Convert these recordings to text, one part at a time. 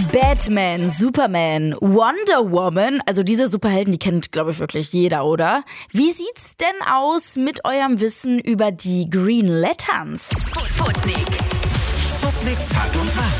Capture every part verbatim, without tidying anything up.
Batman, Superman, Wonder Woman, also diese Superhelden, die kennt, glaube ich, wirklich jeder, oder? Wie sieht's denn aus mit eurem Wissen über die Green Lanterns? Sputnik. Sputnik Tag und Tag.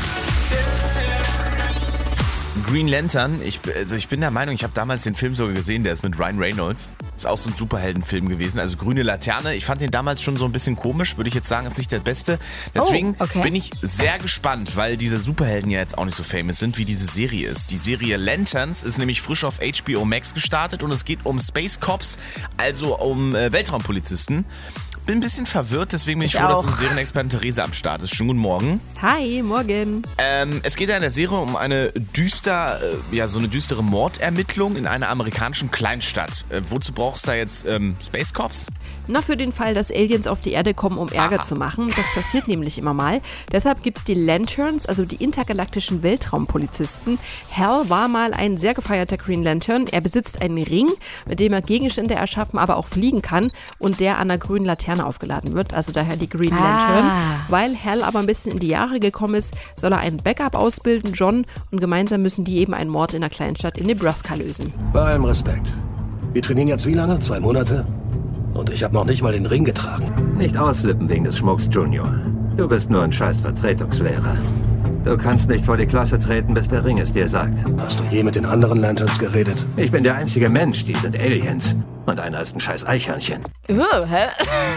Green Lantern, ich, also ich bin der Meinung, ich habe damals den Film sogar gesehen, der ist mit Ryan Reynolds. Ist auch so ein Superheldenfilm gewesen, also Grüne Laterne. Ich fand den damals schon so ein bisschen komisch, würde ich jetzt sagen, ist nicht der beste. Deswegen oh, okay. bin ich sehr gespannt, weil diese Superhelden ja jetzt auch nicht so famous sind, wie diese Serie ist. Die Serie Lanterns ist nämlich frisch auf H B O Max gestartet und es geht um Space Cops, also um äh, Weltraumpolizisten. Bin ein bisschen verwirrt, deswegen bin ich, ich froh, auch. dass unsere Serienexpertin Theresa am Start ist. Schönen guten Morgen. Hi, morgen. Ähm, es geht ja in der Serie um eine düster, äh, ja, so eine düstere Mordermittlung in einer amerikanischen Kleinstadt. Äh, wozu brauchst du da jetzt ähm, Space Cops? Na, für den Fall, dass Aliens auf die Erde kommen, um Ärger Aha. zu machen. Das passiert nämlich immer mal. Deshalb gibt's die Lanterns, also die intergalaktischen Weltraumpolizisten. Hal war mal ein sehr gefeierter Green Lantern. Er besitzt einen Ring, mit dem er Gegenstände erschaffen, aber auch fliegen kann und der an einer grünen Laterne aufgeladen wird, also daher die Green Lantern. Ah. Weil Hal aber ein bisschen in die Jahre gekommen ist, soll er einen Backup ausbilden, John, und gemeinsam müssen die eben einen Mord in einer Kleinstadt in Nebraska lösen. Bei allem Respekt. Wir trainieren jetzt wie lange? Zwei Monate? Und ich habe noch nicht mal den Ring getragen. Nicht ausflippen wegen des Schmucks, Junior. Du bist nur ein scheiß Vertretungslehrer. Du kannst nicht vor die Klasse treten, bis der Ring es dir sagt. Hast du je mit den anderen Lanterns geredet? Ich bin der einzige Mensch, die sind Aliens. Und einer ist ein scheiß Eichhörnchen. Oh, hä?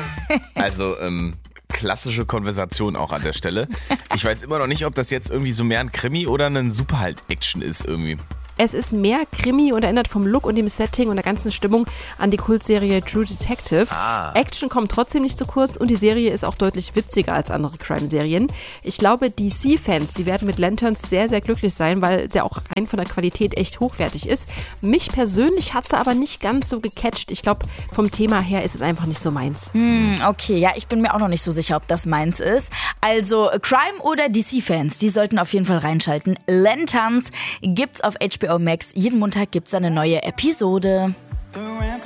Also, ähm... klassische Konversation auch an der Stelle. Ich weiß immer noch nicht, ob das jetzt irgendwie so mehr ein Krimi oder ein Superheld-Action ist irgendwie. Es ist mehr Krimi und erinnert vom Look und dem Setting und der ganzen Stimmung an die Kultserie True Detective. Ah. Action kommt trotzdem nicht zu kurz und die Serie ist auch deutlich witziger als andere Crime-Serien. Ich glaube, D C-Fans, die werden mit Lanterns sehr, sehr glücklich sein, weil sie auch rein von der Qualität echt hochwertig ist. Mich persönlich hat sie aber nicht ganz so gecatcht. Ich glaube, vom Thema her ist es einfach nicht so meins. Hm, okay, ja, ich bin mir auch noch nicht so sicher, ob das meins ist. Also Crime- oder D C-Fans, die sollten auf jeden Fall reinschalten. Lanterns gibt's auf H B O Max. Jeden Montag gibt's eine neue Episode.